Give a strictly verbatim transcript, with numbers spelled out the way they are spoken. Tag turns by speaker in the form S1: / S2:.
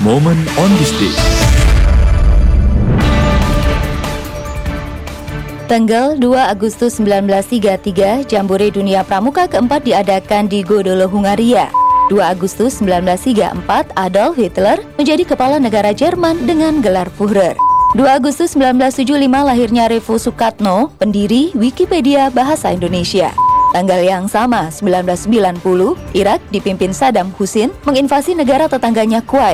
S1: Moment on this day.
S2: Tanggal dua Agustus seribu sembilan ratus tiga puluh tiga, Jambore Dunia Pramuka keempat diadakan di Godolo, Hungaria. dua Agustus seribu sembilan ratus tiga puluh empat, Adolf Hitler menjadi kepala negara Jerman dengan gelar Führer. dua Agustus seribu sembilan ratus tujuh puluh lima lahirnya Revo Sukatno, pendiri Wikipedia Bahasa Indonesia. Tanggal yang sama, seribu sembilan ratus sembilan puluh, Irak dipimpin Saddam Hussein menginvasi negara tetangganya Kuwait.